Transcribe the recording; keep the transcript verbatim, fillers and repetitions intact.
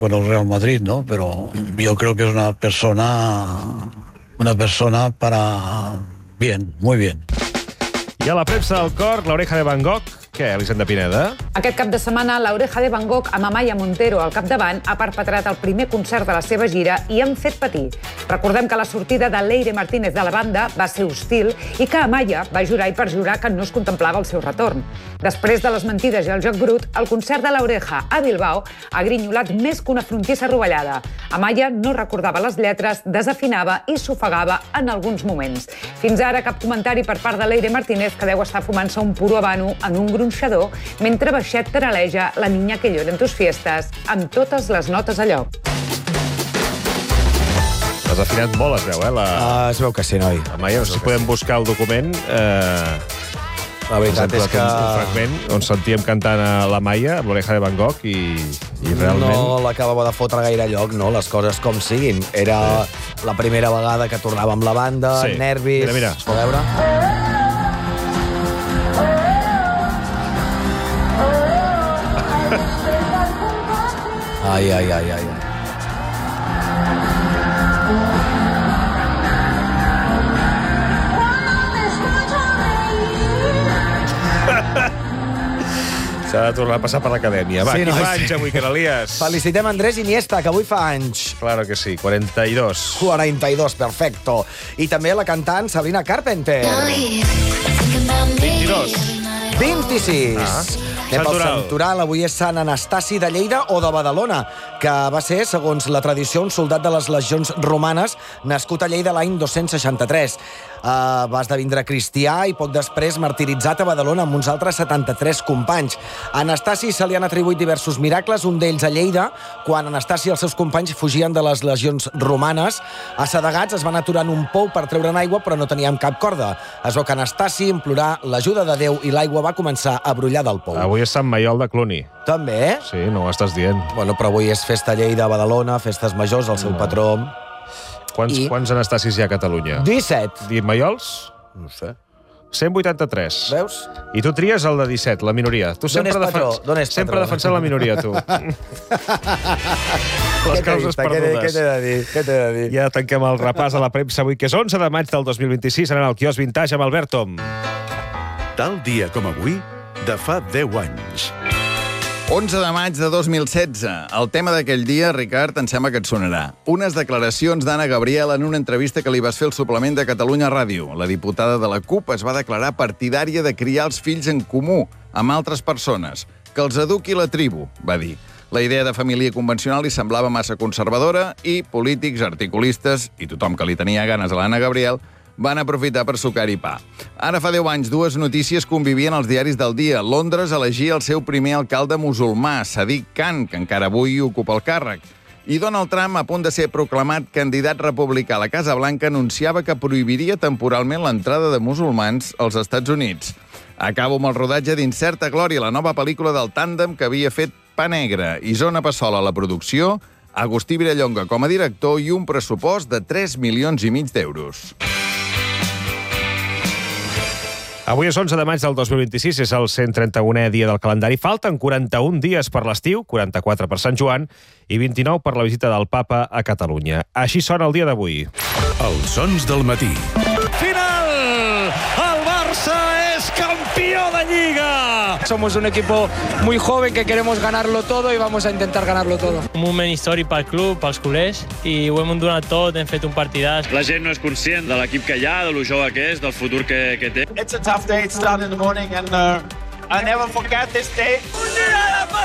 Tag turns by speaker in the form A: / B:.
A: con el Real Madrid, ¿no? Pero yo creo que es una persona, una persona para bien, muy bien.
B: I a la premsa del cor, l'Oreja de Van Gogh. Què, Elisenda Pineda?
C: Aquest cap de setmana, l'Oreja de Van Gogh, amb Amaya Montero al capdavant, ha perpetrat el primer concert de la seva gira i han fet patir. Recordem que la sortida de Leire Martínez de la banda va ser hostil i que Amaya va jurar i perjurar que no es contemplava el seu retorn. Després de les mentides i el joc brut, el concert de l'Oreja a Bilbao ha grinyolat més que una frontissa rovellada. Amaya no recordava les lletres, desafinava i s'ofegava en alguns moments. Fins ara, cap comentari per part de Leire Martínez, que deu estar fumant-se un puro habano en un gronxador, mentre Baixet taraleja La niña que llora en tus fiestas amb totes les notes a lloc.
B: Has afinat molt, es veu, eh? La...
D: Uh, es veu que sí, noi.
B: Amaya, no sé si podem buscar el document. Eh...
D: La veritat és que...
B: Un fragment on sentíem cantant a la Maia, amb l'Oreja de Van Gogh, i, i realment...
D: No l'acabava de fotre gaire lloc, no? Les coses com siguin. Era sí. la primera vegada que tornava amb la banda, sí. nervis...
B: Mira, mira.
D: Es pot veure? Ai, ai, ai, ai.
B: S'ha de tornar a passar per l'acadèmia. Va, sí, qui no, fa anys avui, Canalies?
D: Felicitem Andrés Iniesta, que avui fa anys.
B: Claro que sí, quaranta-dos.
D: quaranta-dos, perfecto. I també la cantant Sabrina Carpenter.
B: vint-i-dos.
D: vint-i-sis. Ah. Anem pel Santoral. Avui és Sant Anastasi de Lleida o de Badalona, que va ser, segons la tradició, un soldat de les legions romanes nascut a Lleida l'any dos-cents seixanta-tres. Uh, va esdevindre cristià i poc després martiritzat a Badalona amb uns altres setanta-tres companys. A Anastasi se li han atribuït diversos miracles, un d'ells a Lleida, quan Anastasi i els seus companys fugien de les legions romanes. Assedegats es van aturar en un pou per treure'n aigua, però no teníem cap corda. Es veu que Anastasi implorar l'ajuda de Déu i l'aigua va començar a brollar del pou.
B: Avui és Sant Maiol de Cluny.
D: També, eh?
B: Sí, no ho estàs dient.
D: Bueno, però avui és festa Lleida a Badalona, festes majors, el seu no. patró.
B: Quants, I... quants Anastasis hi ha a Catalunya?
D: disset.
B: I Maiols?
D: No sé.
B: cent vuitanta-tres.
D: Veus?
B: I tu tries el de disset, la minoria. Tu sempre, defen... sempre defensant la minoria, tu. Les causes perdudes.
D: Què t'he de dir? Què t'he de dir?
B: Ja tanquem el repàs a la premsa avui, que és onze de maig del dos mil vint-i-sis. Anem al quiosc Vintage amb Albert Tom.
E: Tal dia com avui, de fa deu anys.
F: onze de maig de dos mil setze. El tema d'aquell dia, Ricard, em sembla que et sonarà. Unes declaracions d'Anna Gabriel en una entrevista que li vas fer al suplement de Catalunya Ràdio. La diputada de la CUP es va declarar partidària de criar els fills en comú amb altres persones. Que els eduqui la tribu, va dir. La idea de família convencional li semblava massa conservadora i polítics, articulistes i tothom que li tenia ganes a l'Anna Gabriel van aprofitar per sucar-hi pa. Ara fa deu anys, dues notícies convivien als diaris del dia. Londres elegia el seu primer alcalde musulmà, Sadiq Khan, que encara avui ocupa el càrrec. I Donald Trump, a punt de ser proclamat candidat republicà a la Casa Blanca, anunciava que prohibiria temporalment l'entrada de musulmans als Estats Units. Acabo amb el rodatge d'Incerta Glòria, la nova pel·lícula del tàndem que havia fet Pa Negre. Isona Passola a la producció, Agustí Vilallonga com a director i un pressupost de tres milions i mig d'euros.
B: Avui és onze de maig del dos mil vint-i-sis, és el cent trenta-unè dia del calendari. Falten quaranta-un dies per l'estiu, quaranta-quatre per Sant Joan i vint-i-nou per la visita del Papa a Catalunya. Així sona el dia d'avui.
E: Els sons del matí.
G: Final! El Barça és campió de Lliga!
H: Somos un equipo muy joven que queremos ganarlo todo y vamos a intentar ganarlo todo.
I: Un moment històric pel club, pels culers, i ho hem donat tot, hem fet un partidàs.
J: La gent no és conscient de l'equip que hi ha, de lo jove que és, del futur que, que té.
K: It's a tough day, it's done in the morning and uh, I never forget this day.
G: Un dia